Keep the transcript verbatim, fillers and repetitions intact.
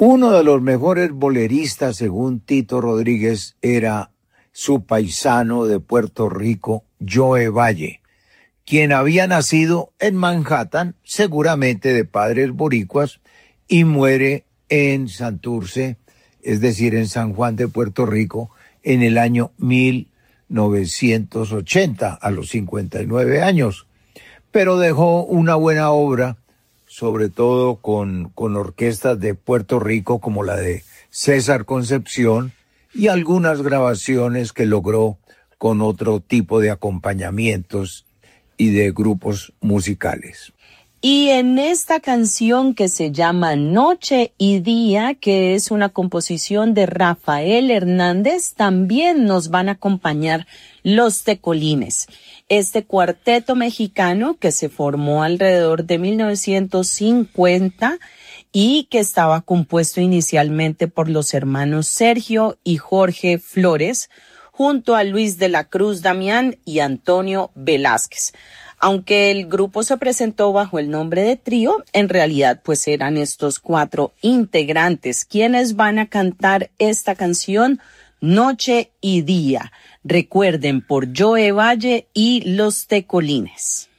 Uno de los mejores boleristas, según Tito Rodríguez, era su paisano de Puerto Rico, Joe Valle, quien había nacido en Manhattan, seguramente de padres boricuas, y muere en Santurce, es decir, en San Juan de Puerto Rico, en el año mil novecientos ochenta, a los cincuenta y nueve años. Pero dejó una buena obra, sobre todo con, con orquestas de Puerto Rico como la de César Concepción y algunas grabaciones que logró con otro tipo de acompañamientos y de grupos musicales. Y en esta canción que se llama Noche y Día, que es una composición de Rafael Hernández, también nos van a acompañar Los Tecolines. Este cuarteto mexicano que se formó alrededor de mil novecientos cincuenta y que estaba compuesto inicialmente por los hermanos Sergio y Jorge Flores, junto a Luis de la Cruz Damián y Antonio Velázquez. Aunque el grupo se presentó bajo el nombre de trío, en realidad pues eran estos cuatro integrantes quienes van a cantar esta canción Noche y Día. Recuerden, por Joe Valle y Los Tecolines.